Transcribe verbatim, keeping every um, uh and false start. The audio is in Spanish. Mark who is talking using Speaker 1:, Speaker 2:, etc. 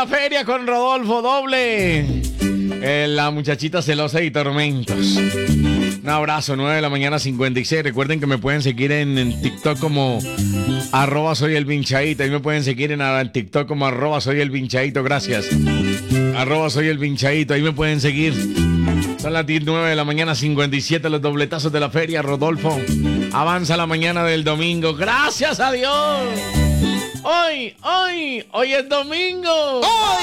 Speaker 1: la feria con Rodolfo Doble. Eh, la muchachita celosa y tormentos. Un abrazo, nueve de la mañana cincuenta y seis. Recuerden que me pueden seguir en, en TikTok como arroba soy el vinchadito. Ahí me pueden seguir en, en TikTok como arroba soy el vinchadito. Gracias. Arroba soy el vinchadito. Ahí me pueden seguir. Son las nueve de la mañana cincuenta y siete. Los dobletazos de la feria. Rodolfo avanza la mañana del domingo. Gracias a Dios. Hoy, hoy, hoy es domingo. ¡Hoy!